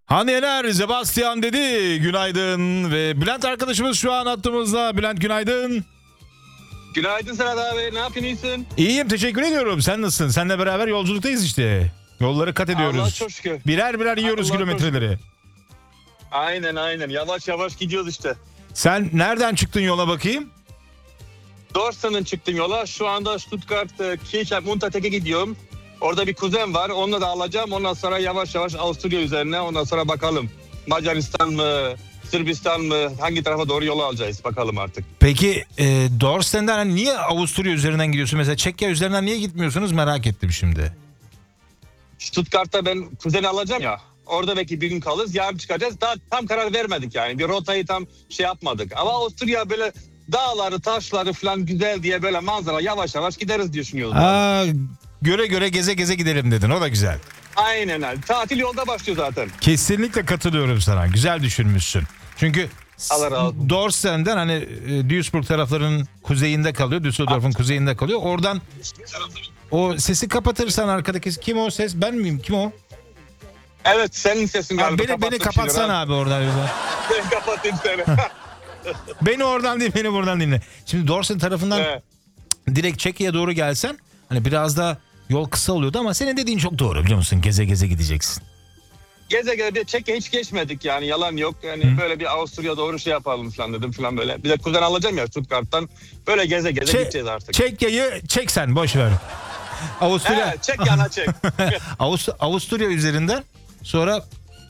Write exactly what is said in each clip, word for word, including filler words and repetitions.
Hande Yener, Sebastian dedi. Günaydın ve Bülent arkadaşımız şu an hattımızda. Bülent günaydın. Günaydın Serhat abi. Ne yapıyorsun, iyisin? İyiyim, teşekkür ediyorum. Sen nasılsın? Seninle beraber yolculuktayız işte. Yolları kat ediyoruz. Allah çok şükür. Birer birer yiyoruz Allah kilometreleri. Aynen aynen. Yavaş yavaş gidiyoruz işte. Sen nereden çıktın yola bakayım? Dorsen'ın çıktım yola. Şu anda Stuttgart, Kirchheim, Untertek'e gidiyorum. Orada bir kuzen var. Onunla da alacağım. Ondan sonra yavaş yavaş Avusturya üzerine. Ondan sonra bakalım. Macaristan mı, Sırbistan mı, hangi tarafa doğru yolu alacağız bakalım artık. Peki e, Dorsen'den hani niye Avusturya üzerinden gidiyorsun? Mesela Çekya üzerinden niye gitmiyorsunuz, merak ettim şimdi. Stuttgart'ta ben kuzeni alacağım ya. Orada belki bir gün kalırız. Yarın çıkacağız. Daha tam karar vermedik yani. Bir rotayı tam şey yapmadık. Ama Avusturya böyle dağları, taşları falan güzel diye böyle manzara yavaş yavaş gideriz diye düşünüyoruz. Aa, göre göre geze geze gidelim dedin. O da güzel. Aynen öyle. Tatil yolda başlıyor zaten. Kesinlikle katılıyorum sana. Güzel düşünmüşsün. Çünkü Allah razı olsun. Dorsen'den hani e, Duisburg taraflarının kuzeyinde kalıyor. Düsseldorf'un kuzeyinde kalıyor. Oradan o sesi kapatırsan arkadaki kim o ses? Ben miyim? Kim o? Evet, senin sesin galiba. Abi beni beni kapatsana abi oradan. Ben kapatayım seni. Beni oradan değil, beni buradan dinle. Şimdi Dorsen tarafından Evet. direkt Çekya'ya doğru gelsen hani biraz da yol kısa oluyordu ama senin dediğin çok doğru, biliyor musun? Geze geze gideceksin. Geze geze bir Çekya hiç geçmedik yani, yalan yok. Yani Hı. böyle bir Avusturya doğru şey yapalım falan dedim falan böyle. Bir de kuzen alacağım ya Stuttgart'tan. Böyle geze geze Çe- gideceğiz artık. Çekya'yı çek sen, boş ver. Avusturya. He, çek yana çek. Avust- Avusturya üzerinden sonra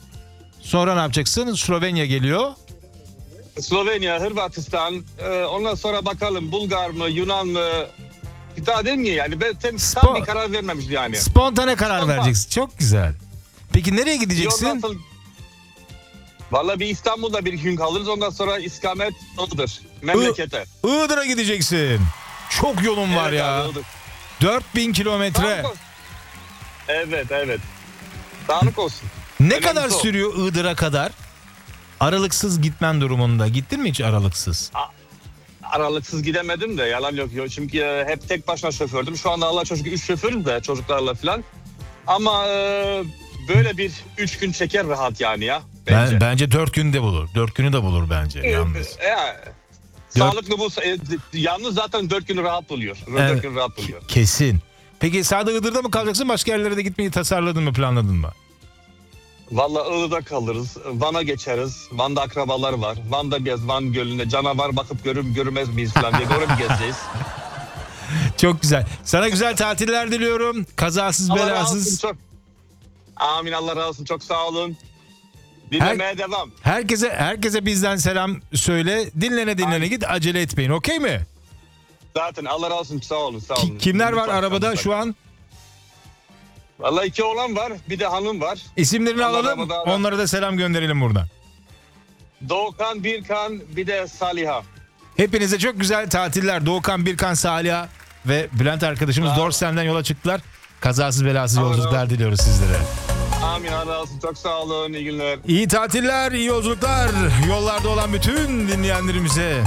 sonra ne yapacaksın? Slovenya geliyor. Slovenya, Hırvatistan, e, ondan sonra bakalım Bulgar mı, Yunan mı? Bir daha değil mi yani? Ben tam, Spo- tam bir karar vermemiş yani. Spontane karar Spontan. vereceksin. Çok güzel. Peki nereye Yol gideceksin? nasıl? Vallahi bir İstanbul'da bir gün kalırız. Ondan sonra istikamet Iğdır. Memlekete. Iğdır'a gideceksin. Çok yolun var Evet ya. abi, Iğdır. dört bin kilometre. Dağınık olsun. Evet evet. Dağınık olsun. Ne Önemlisi kadar o. sürüyor Iğdır'a kadar? Aralıksız gitmen durumunda. Gittin mi hiç aralıksız? Aralıksız gidemedim de yalan yok. yok. Çünkü e, hep tek başına şofördüm. Şu anda Allah çocuk üç şoförüz de çocuklarla falan. Ama e, böyle bir üç gün çeker rahat yani ya. Bence. Ben, bence dört günde bulur. Dört günü de bulur bence yalnız. E, e, sağlıklı bu. E, yalnız zaten dört günü rahat buluyor. Evet. Dört gün rahat buluyor. Kesin. Peki sadece Iğdır'da mı kalacaksın? Başka yerlere de gitmeyi tasarladın mı, planladın mı? Vallahi Iğdır'da kalırız. Van'a geçeriz. Van'da akrabalar var. Van'da biraz Van Gölü'nde canavar bakıp görür, görmez miyiz falan diye oraya bir gezeceğiz. Çok güzel. Sana güzel tatiller diliyorum. Kazasız Allah razı olsun belasız. çok. Amin, Allah razı olsun. Çok sağ olun. Dinlemeye Her- devam. Herkese herkese bizden selam söyle. Dinlene dinlene Aynen. git. Acele etmeyin. Okey mi? Zaten Allah razı olsun. Sağ olun. Sağ Ki- olun. Kimler var Lütfen, arabada lütfen. şu an? Vallahi iki oğlan var. Bir de hanım var. İsimlerini Allah alalım. arabada ara. Onlara da selam gönderelim buradan. Doğukan, Birkan, bir de Saliha. Hepinize çok güzel tatiller. Doğukan, Birkan, Saliha ve Bülent arkadaşımız Sağ ol. Dorsen'den yola çıktılar. Kazasız belasız Allah yolculuklar razı diliyoruz sizlere. Amin, Allah razı olsun. Çok sağ olun. İyi günler. İyi tatiller, iyi yolculuklar. Yollarda olan bütün dinleyenlerimize.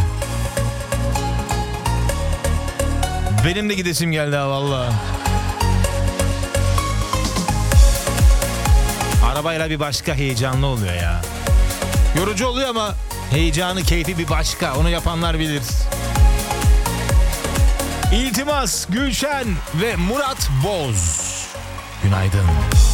Benim de gidesim geldi ha valla. Arabayla bir başka heyecanlı oluyor ya. Yorucu oluyor ama heyecanı, keyfi bir başka. Onu yapanlar bilir. İltimas, Gülşen ve Murat Boz. Günaydın.